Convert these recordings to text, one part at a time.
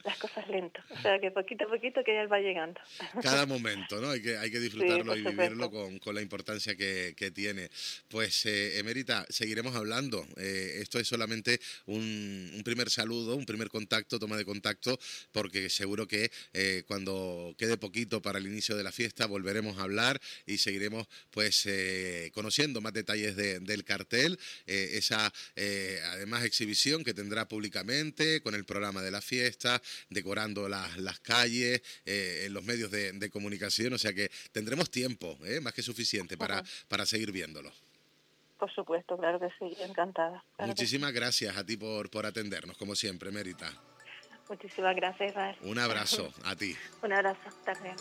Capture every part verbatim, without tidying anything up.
las cosas lentas, o sea que poquito a poquito que él va llegando. Cada momento, ¿no? Hay que, hay que disfrutarlo Sí, y por vivirlo supuesto. con, con la importancia que, que tiene. Pues, eh, Emérita, seguiremos hablando. Eh, esto es solamente un, un primer saludo, un primer contacto, toma de contacto, porque seguro que eh, cuando quede poquito para el inicio de la fiesta volveremos a hablar y seguiremos pues eh, conociendo más detalles de, del cartel, eh, esa eh, además exhibición que tendrá públicamente con el programa de la fiesta, decorando las, las calles, eh, en los medios de, de comunicación, o sea que tendremos tiempo, eh, más que suficiente para, para seguir viéndolo. Por supuesto, claro que sí, encantada. Claro Muchísimas sí. gracias a ti por, por atendernos, como siempre, Emérita. Muchísimas gracias, Israel. Un abrazo a ti. Un abrazo, hasta luego.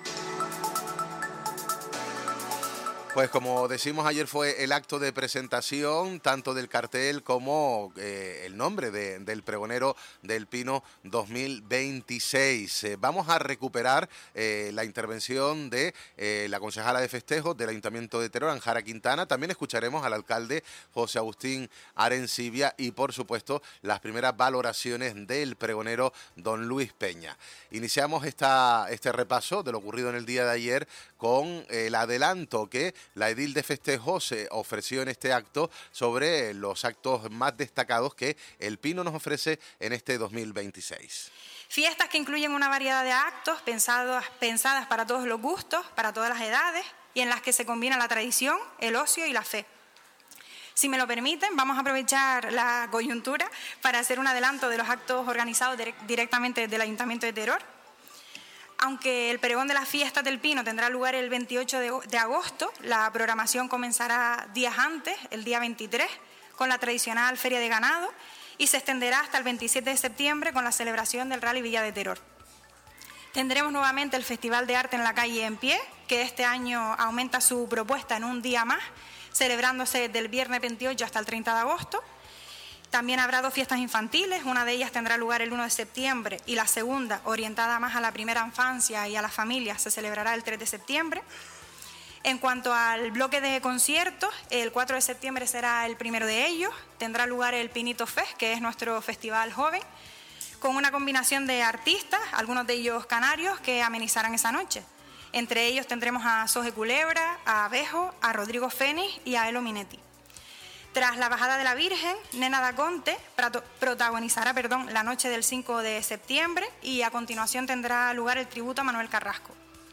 Pues como decimos ayer fue el acto de presentación tanto del cartel como eh, el nombre de, del pregonero del Pino dos mil veintiséis. Eh, vamos a recuperar eh, la intervención de eh, la concejala de festejos del Ayuntamiento de Teror, Anjara Quintana. También escucharemos al alcalde José Agustín Arencibia y por supuesto las primeras valoraciones del pregonero don Luis Peña. Iniciamos esta, este repaso de lo ocurrido en el día de ayer con el adelanto que la edil de festejos se ofreció en este acto sobre los actos más destacados que el Pino nos ofrece en este dos mil veintiséis. Fiestas que incluyen una variedad de actos pensados, pensadas para todos los gustos, para todas las edades y en las que se combina la tradición, el ocio y la fe. Si me lo permiten, vamos a aprovechar la coyuntura para hacer un adelanto de los actos organizados directamente desde el Ayuntamiento de Teror. Aunque el pregón de las fiestas del Pino tendrá lugar el veintiocho de agosto, la programación comenzará días antes, el día veintitrés, con la tradicional Feria de Ganado y se extenderá hasta el veintisiete de septiembre con la celebración del Rally Villa de Teror. Tendremos nuevamente el Festival de Arte en la Calle en Pie, que este año aumenta su propuesta en un día más, celebrándose del viernes veintiocho hasta el treinta de agosto. También habrá dos fiestas infantiles, una de ellas tendrá lugar el uno de septiembre y la segunda, orientada más a la primera infancia y a las familias, se celebrará el tres de septiembre. En cuanto al bloque de conciertos, el cuatro de septiembre será el primero de ellos, tendrá lugar el Pinito Fest, que es nuestro festival joven, con una combinación de artistas, algunos de ellos canarios, que amenizarán esa noche. Entre ellos tendremos a Soje Culebra, a Abejo, a Rodrigo Fénix y a Elo Minetti. Tras la bajada de la Virgen, Nena da Conte protagonizará perdón, la noche del cinco de septiembre y a continuación tendrá lugar el tributo a Manuel Carrasco.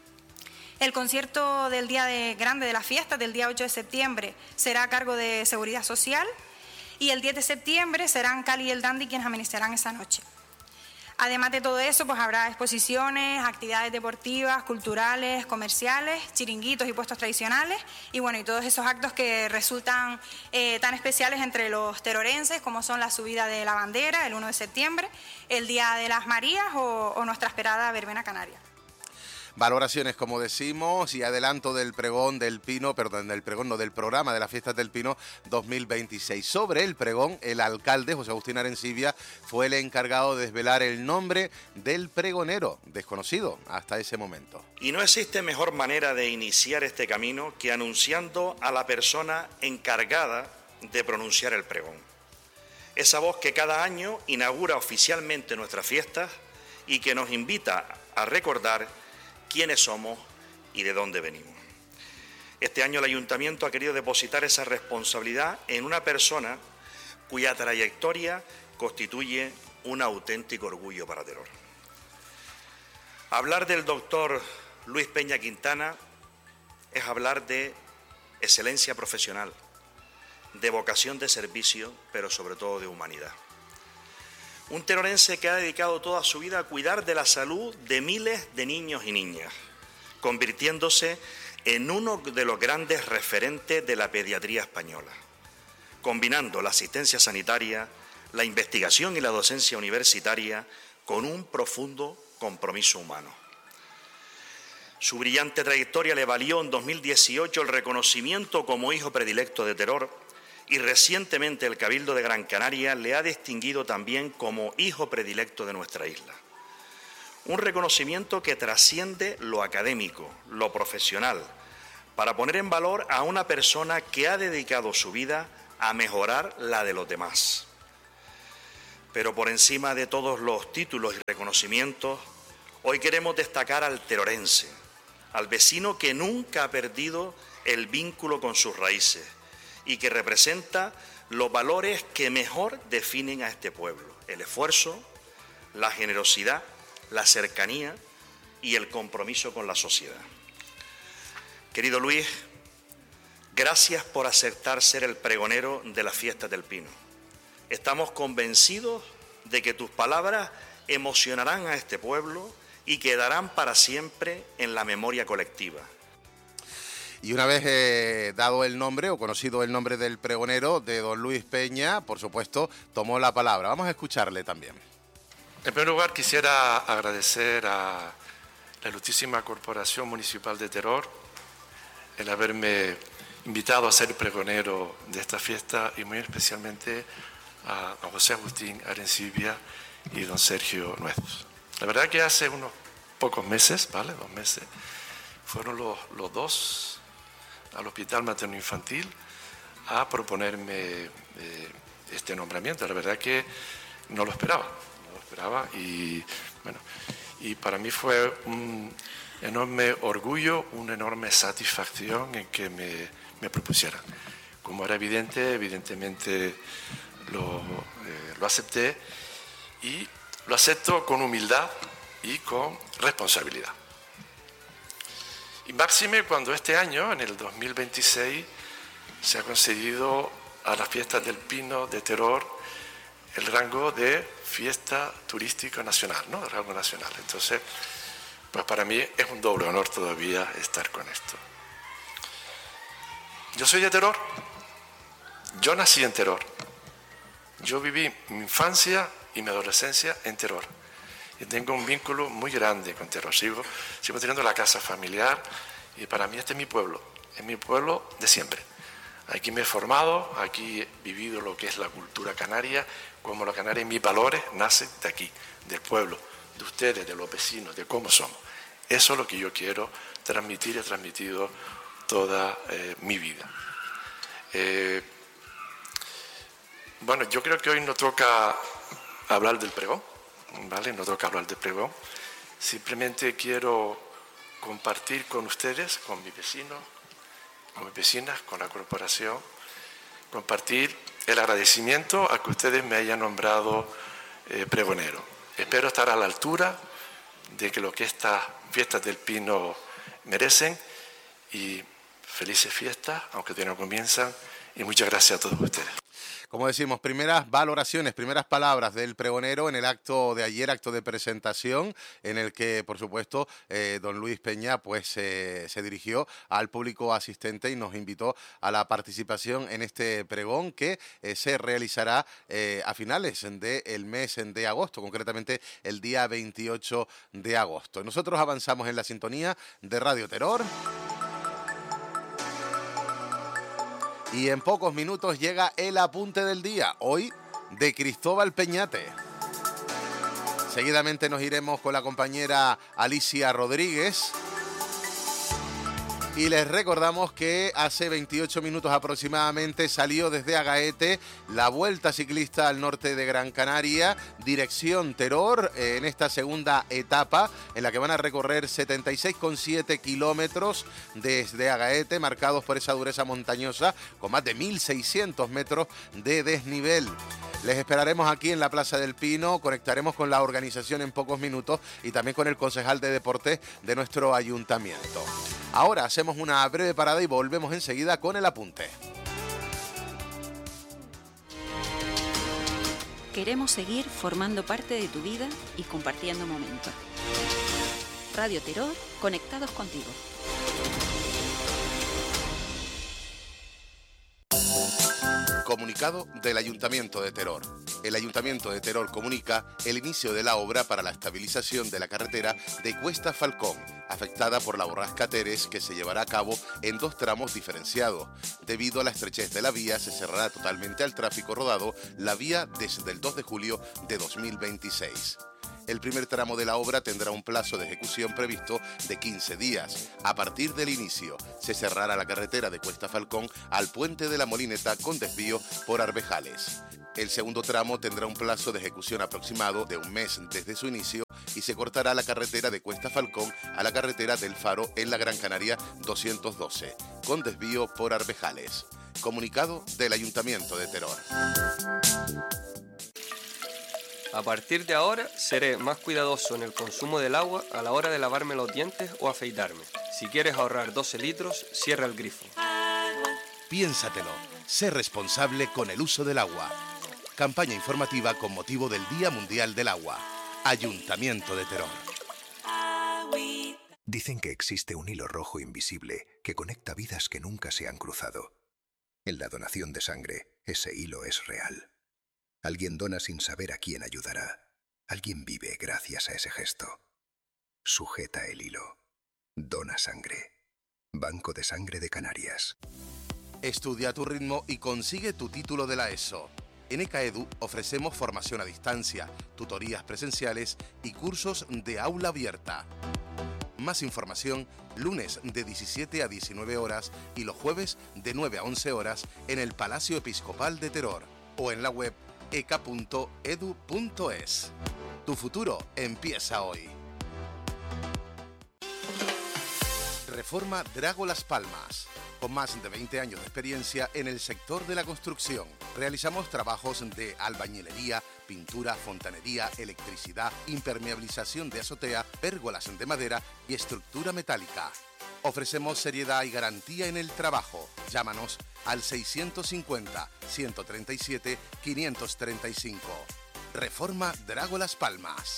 El concierto del día de grande de la fiesta, del día ocho de septiembre, será a cargo de Seguridad Social y el diez de septiembre serán Cali y el Dandy quienes amenizarán esa noche. Además de todo eso, pues habrá exposiciones, actividades deportivas, culturales, comerciales, chiringuitos y puestos tradicionales y bueno, y todos esos actos que resultan eh, tan especiales entre los terorenses como son la subida de la bandera el uno de septiembre, el Día de las Marías o, o nuestra esperada verbena canaria. Valoraciones, como decimos, y adelanto del pregón del Pino, perdón, del pregón, no, del programa de las fiestas del Pino dos mil veintiséis. Sobre el pregón, el alcalde, José Agustín Arencibia, fue el encargado de desvelar el nombre del pregonero, desconocido hasta ese momento. Y no existe mejor manera de iniciar este camino que anunciando a la persona encargada de pronunciar el pregón. Esa voz que cada año inaugura oficialmente nuestras fiestas y que nos invita a recordar quiénes somos y de dónde venimos. Este año el Ayuntamiento ha querido depositar esa responsabilidad en una persona cuya trayectoria constituye un auténtico orgullo para Teror. Hablar del doctor Luis Peña Quintana es hablar de excelencia profesional, de vocación de servicio, pero sobre todo de humanidad. Un terorense que ha dedicado toda su vida a cuidar de la salud de miles de niños y niñas, convirtiéndose en uno de los grandes referentes de la pediatría española, combinando la asistencia sanitaria, la investigación y la docencia universitaria con un profundo compromiso humano. Su brillante trayectoria le valió en dos mil dieciocho el reconocimiento como hijo predilecto de Teror, y recientemente el Cabildo de Gran Canaria le ha distinguido también como hijo predilecto de nuestra isla. Un reconocimiento que trasciende lo académico, lo profesional, para poner en valor a una persona que ha dedicado su vida a mejorar la de los demás. pero por encima de todos los títulos y reconocimientos, hoy queremos destacar al terorense, al vecino que nunca ha perdido el vínculo con sus raíces y que representa los valores que mejor definen a este pueblo: el esfuerzo, la generosidad, la cercanía y el compromiso con la sociedad. Querido Luis, gracias por aceptar ser el pregonero de las Fiestas del Pino. Estamos convencidos de que tus palabras emocionarán a este pueblo y quedarán para siempre en la memoria colectiva. Y una vez eh, dado el nombre o conocido el nombre del pregonero, de don Luis Peña, por supuesto, tomó la palabra. Vamos a escucharle también. En primer lugar, quisiera agradecer a la Ilustrísima Corporación Municipal de Teror el haberme invitado a ser pregonero de esta fiesta, y muy especialmente a don José Agustín Arencibia y don Sergio Nueces. La verdad que hace unos pocos meses, ¿vale? Dos meses, fueron los, los dos al Hospital Materno Infantil a proponerme eh, este nombramiento. La verdad que no lo esperaba, no lo esperaba y bueno, y para mí fue un enorme orgullo, una enorme satisfacción en que me, me propusieran. Como era evidente, evidentemente lo, eh, lo acepté, y lo acepto con humildad y con responsabilidad. Y máxime cuando este año, en el dos mil veintiséis, se ha concedido a las Fiestas del Pino de Teror el rango de fiesta turística nacional, ¿no? El rango nacional. Entonces, pues para mí es un doble honor todavía estar con esto. Yo soy de Teror, yo nací en Teror, yo viví mi infancia y mi adolescencia en Teror. Y tengo un vínculo muy grande con Teror. Sigo, sigo teniendo la casa familiar y para mí este es mi pueblo, es mi pueblo de siempre. Aquí me he formado, aquí he vivido lo que es la cultura canaria, como la canaria y mis valores nacen de aquí, del pueblo, de ustedes, de los vecinos, de cómo somos. Eso es lo que yo quiero transmitir y he transmitido toda eh, mi vida. Eh, bueno, yo creo que hoy no toca hablar del pregón. ¿Vale? No tengo que hablar de pregón. Simplemente quiero compartir con ustedes, con mis vecinos, con mis vecinas, con la corporación, compartir el agradecimiento a que ustedes me hayan nombrado eh, pregonero. Espero estar a la altura de que lo que estas Fiestas del Pino merecen, y felices fiestas, aunque todavía no comienzan, y muchas gracias a todos ustedes. Como decimos, primeras valoraciones, primeras palabras del pregonero en el acto de ayer, acto de presentación, en el que, por supuesto, eh, don Luis Peña pues eh, se dirigió al público asistente y nos invitó a la participación en este pregón que eh, se realizará eh, a finales del mes de agosto, concretamente el día veintiocho de agosto. Nosotros avanzamos en la sintonía de Radio Teror. Y en pocos minutos llega el apunte del día, hoy de Cristóbal Peñate. Seguidamente nos iremos con la compañera Alicia Rodríguez. Y les recordamos que hace veintiocho minutos aproximadamente salió desde Agaete la Vuelta Ciclista al Norte de Gran Canaria, dirección Teror, en esta segunda etapa en la que van a recorrer setenta y seis coma siete kilómetros desde Agaete, marcados por esa dureza montañosa con más de mil seiscientos metros de desnivel. Les esperaremos aquí en la Plaza del Pino, conectaremos con la organización en pocos minutos y también con el concejal de deportes de nuestro ayuntamiento. Ahora hacemos una breve parada y volvemos enseguida con el apunte. Queremos seguir formando parte de tu vida y compartiendo momentos. Radio Teror, conectados contigo. Comunicado del Ayuntamiento de Teror. El Ayuntamiento de Teror comunica el inicio de la obra para la estabilización de la carretera de Cuesta Falcón, afectada por la borrasca Teres, que se llevará a cabo en dos tramos diferenciados. Debido a la estrechez de la vía, se cerrará totalmente al tráfico rodado la vía desde el dos de julio de dos mil veintiséis. El primer tramo de la obra tendrá un plazo de ejecución previsto de quince días. A partir del inicio, se cerrará la carretera de Cuesta Falcón al Puente de la Molineta con desvío por Arbejales. El segundo tramo tendrá un plazo de ejecución aproximado de un mes desde su inicio y se cortará la carretera de Cuesta Falcón a la carretera del Faro en la Gran Canaria doscientos doce, con desvío por Arvejales. Comunicado del Ayuntamiento de Teror. A partir de ahora seré más cuidadoso en el consumo del agua a la hora de lavarme los dientes o afeitarme. Si quieres ahorrar doce litros, cierra el grifo. Piénsatelo. Sé responsable con el uso del agua. Campaña informativa con motivo del Día Mundial del Agua. Ayuntamiento de Teror. Dicen que existe un hilo rojo invisible que conecta vidas que nunca se han cruzado. En la donación de sangre, ese hilo es real. Alguien dona sin saber a quién ayudará. Alguien vive gracias a ese gesto. Sujeta el hilo. Dona sangre. Banco de Sangre de Canarias. Estudia a tu ritmo y consigue tu título de la ESO. En ECAEDU ofrecemos formación a distancia, tutorías presenciales y cursos de aula abierta. Más información, lunes de diecisiete a diecinueve horas y los jueves de nueve a once horas en el Palacio Episcopal de Teror o en la web e c a punto e d u punto e s. Tu futuro empieza hoy. Reforma Drago Las Palmas. Con más de veinte años de experiencia en el sector de la construcción, realizamos trabajos de albañilería, pintura, fontanería, electricidad, impermeabilización de azotea, pérgolas de madera y estructura metálica. Ofrecemos seriedad y garantía en el trabajo. Llámanos al seiscientos cincuenta, ciento treinta y siete, quinientos treinta y cinco. Reforma Drago Las Palmas.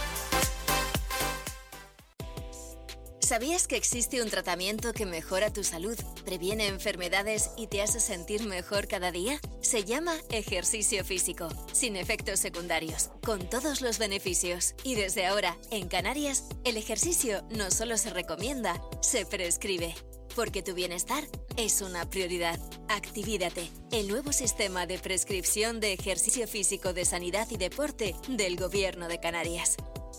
¿Sabías que existe un tratamiento que mejora tu salud, previene enfermedades y te hace sentir mejor cada día? Se llama ejercicio físico, sin efectos secundarios, con todos los beneficios. Y desde ahora, en Canarias, el ejercicio no solo se recomienda, se prescribe. Porque tu bienestar es una prioridad. Activídate, el nuevo sistema de prescripción de ejercicio físico de sanidad y deporte del Gobierno de Canarias.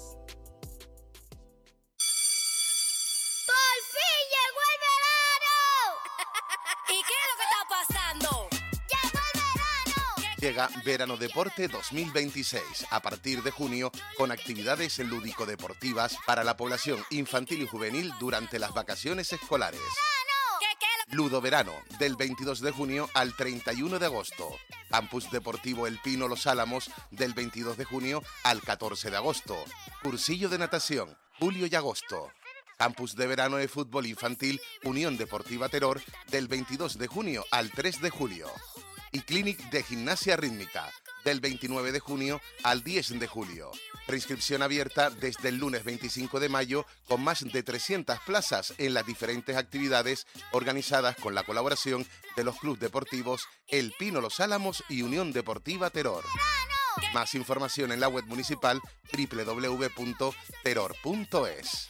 Llega Verano Deporte dos mil veintiséis, a partir de junio, con actividades lúdico-deportivas para la población infantil y juvenil durante las vacaciones escolares. Ludo Verano, del veintidós de junio al treinta y uno de agosto. Campus Deportivo El Pino Los Álamos, del veintidós de junio al catorce de agosto. Cursillo de natación, julio y agosto. Campus de Verano de Fútbol Infantil Unión Deportiva Teror, del veintidós de junio al tres de julio. Y Clinic de Gimnasia Rítmica, del veintinueve de junio al diez de julio. Preinscripción abierta desde el lunes veinticinco de mayo, con más de trescientas plazas en las diferentes actividades organizadas con la colaboración de los clubes deportivos El Pino Los Álamos y Unión Deportiva Teror. Más información en la web municipal doble u doble u doble u punto teror punto es.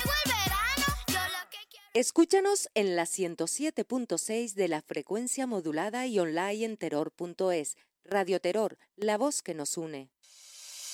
Escúchanos en la ciento siete punto seis de la frecuencia modulada y online en teror punto es. Radio Teror, la voz que nos une.